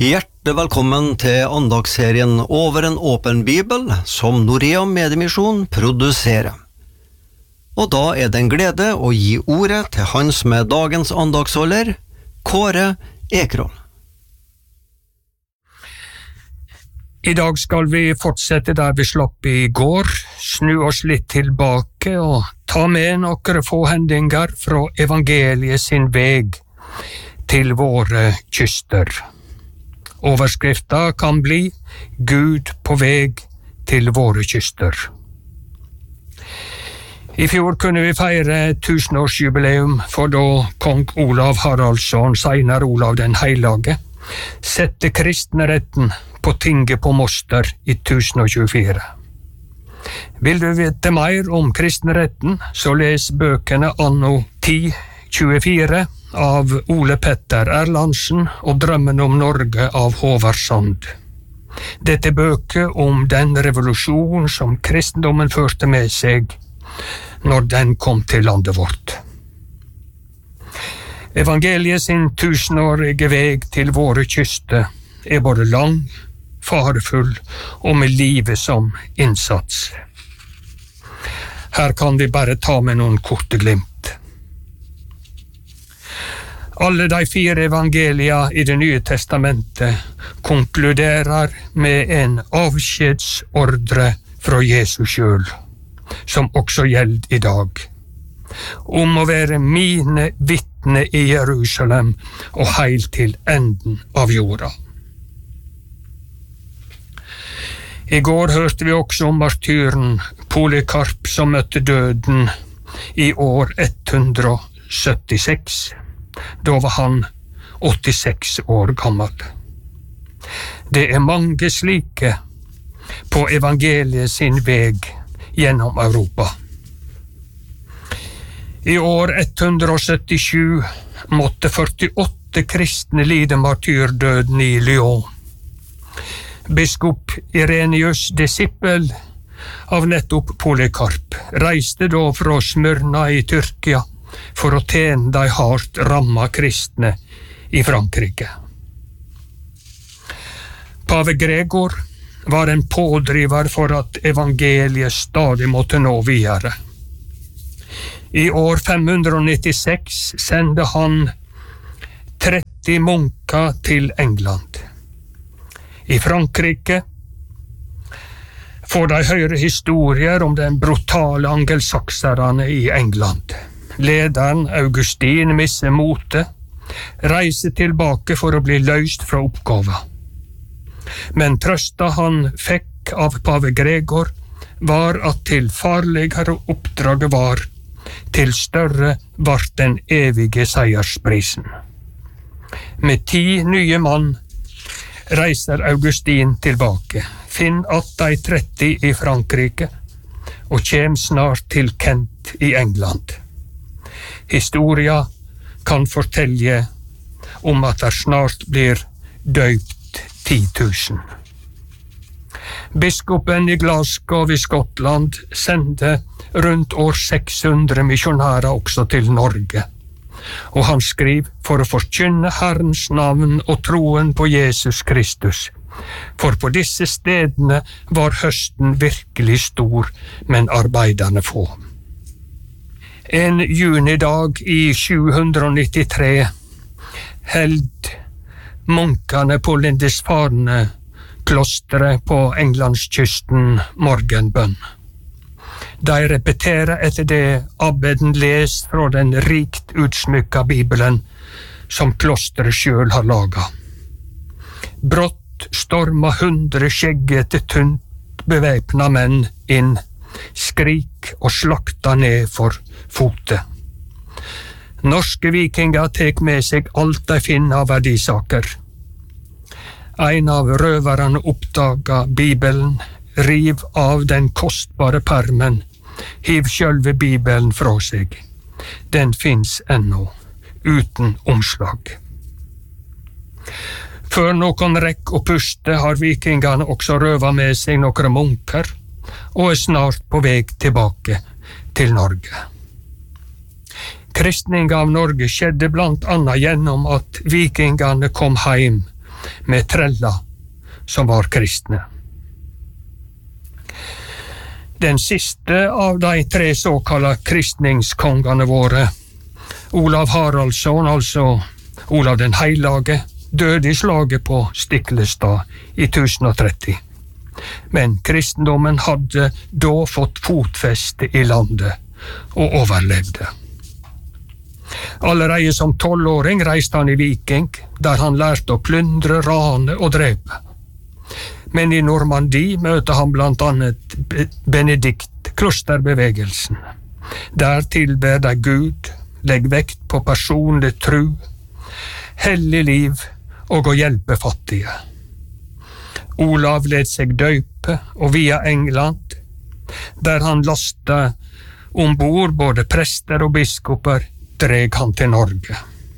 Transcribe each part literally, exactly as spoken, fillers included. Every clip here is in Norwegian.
Hjertelig velkommen til andagsserien Over en åpen bibel, som Norea Mediemisjon produserer. Og da er det en glede å gi ordet til han som er dagens andagsholder, Kåre Ekroll. I dag skal vi fortsette der vi slapp i går, snu oss litt tilbake og ta med noen få hendinger fra evangeliet sin veg til våre kyster. Overskrifta kan bli Gud på veg til våre kyster. I fjor kunne vi feire tusenårsjubileum, for da kong Olav Haraldsson, senere Olav den Heilage, sette kristenretten på tinget på Moster i tusen og tjuefire. Vil du vite mer om kristenretten, så les bøkene Anno ti tjuefire av Ole Petter Erlandsen og Drømmen om Norge av Håvard Sand. Dette er bøker om den revolusjon som kristendommen førte med seg når den kom til landet vårt. Evangeliet sin tusenårige veg til våre kyster er både lang, farefull og med livet som innsats. Her kan vi bare ta med noen korte glimt. Alle de fire evangelia i det nye testamentet konkluderer med en avskjedsordre fra Jesus sjøl, som også gjelder i dag, om å være mine vitne i Jerusalem og heilt til enden av jorda. I går hørte vi også om martyren Polykarp som møtte døden i år ett hundre syttiseks. Da var han åttiseks år gammel. Det er mange slike på evangeliet sin veg gjennom Europa. I år ett hundre syttisju måtte førtiåtte kristne lide martyrdøden i Lyon. Biskop Irenius, disippel av nettopp Polykarp, reiste da fra Smyrna i Tyrkia for å tjene de hardt ramma kristne i Frankrike. Pave Gregor var en pådriver for at evangeliet stadig måtte nå videre. I år fem hundre nittiseks sendte han tretti munker til England. I Frankrike får de høre historier om den brutale angelsakserne i England. Lederen Augustin misser motet, reiser tilbake for å bli løst fra oppgaven. Men trøsta han fikk av pave Gregor var at til farligere oppdraget var, til større vart den evige seiersprisen. Med ti nye mann reiser Augustin tilbake, finn att de tretti i Frankrike og kjem snart til Kent i England. Historia kan fortelle om at det snart blir døypt ti tusen. Biskopen i Glasgow i Skottland sendte rundt år seks hundre misjonærer også til Norge, og han skriver for å forkynne Herrens navn og troen på Jesus Kristus, for på disse stedene var høsten virkelig stor, men arbeiderne få. En junidag i sju hundre nittitre held munkene på Lindisfarne klosteret på Englandskysten morgenbønn. De repeterer etter det abbeden les fra den rikt utsmykka bibelen som klosteret sjøl har laga. Brått storma hundre skjeggete, tynt bevæpna menn inn, skrik og slakta ned for fote. Norske vikinger tek med seg alt de finner av verdisaker. En av røverne oppdaga Bibelen, riv av den kostbare permen, hiv sjølve Bibelen fra seg. Den finnes ennå, uten omslag. Før noen rekk og puste har vikingene også røva med seg noen munker, og er snart på vei tilbake til Norge. Kristninga av Norge skjedde blant annet gjennom at vikingene kom heim med treller som var kristne. Den siste av de tre såkalla kristningskongene våre, Olav Haraldsson, altså Olav den Heilage, døde i slaget på Stiklestad i tusen og tretti. Men kristendommen hadde da fått fotfeste i landet og overlevde. Allerede som tolvåring reiste han i Viking, der han lærte å plyndre, rane og drepe. Men i Normandie møter han blant annet Benedikt klosterbevegelsen. Der tilber de Gud, legg vekt på personlig tru, hellig liv og å hjelpe fattige. Olav let seg døype og via England, der han lasta ombord både prester og biskoper, dreg han til Norge.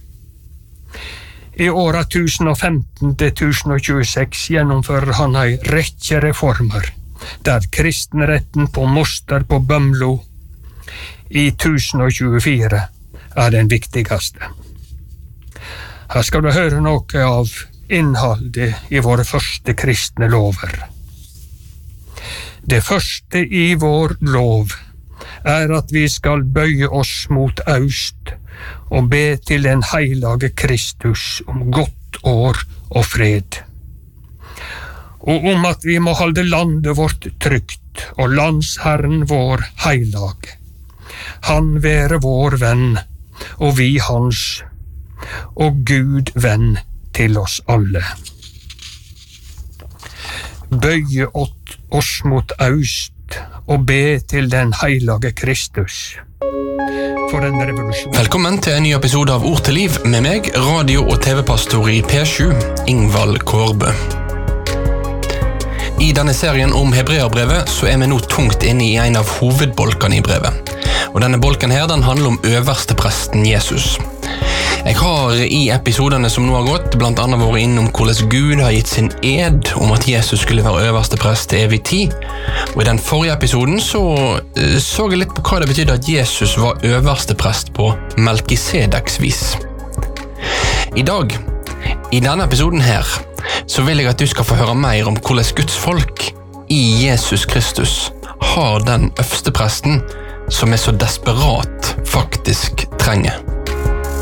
I åra tusen og femten til tusen og tjueseks gjennomfører han ei rekke reformer, der kristenretten på Moster på Bømlo i tusen og tjuefire er den viktigste. Her skal du høre noe av innholdet i våre første kristne lover. Det første i vår lov er at vi skal bøye oss mot øst og be til den heilage Kristus om godt år og fred. Og om at vi må holde landet vårt trygt og landsherren vår heilag. Han være vår venn, og vi hans, og Gud venn til oss alle. Bøye oss mot øst og be til den heilage Kristus. For en revolusjon. Velkommen til en ny episode av Ord til liv med meg, radio- og tv-pastor i P sju, Ingvald Kårbø. I denne serien om Hebreerbrevet så er vi nå tungt inne i en av hovedbolkene i brevet. Og denne bolken her, den handler om øverstepresten Jesus. Jeg har i episodene som nå har gått blant annet vært innom hvordan Gud har gitt sin ed om at Jesus skulle være øverste prest til evig tid. Og i den forrige episoden så så jeg litt på hva det betydde at Jesus var øverste prest på Melkisedeks vis. I dag, i denne episoden her, så vil jeg at du skal få høre mer om hvordan Guds folk i Jesus Kristus har den øverste presten som er så desperat faktisk trenger.